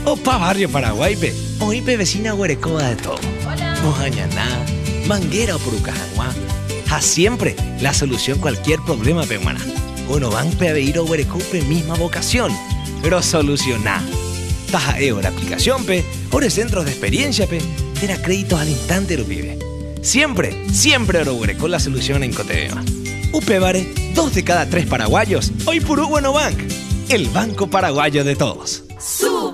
Opa Barrio Paraguay, pe. Hoy pe vecina Huerecoba de todo. Hola. Mojañaná, Manguera o Purucajanguá. A siempre la solución cualquier problema, pe, humana. Uno van pe a ir a Huereco pe misma vocación. Pero solucioná. Taja la aplicación, pe. Ore centros de experiencia, pe. Tera créditos al instante, lo pibe. Siempre Oro Huereco la solución en Cotedema. Upebare, 2 de cada 3 paraguayos. Hoy Purú Bueno Bank. El banco paraguayo de todos.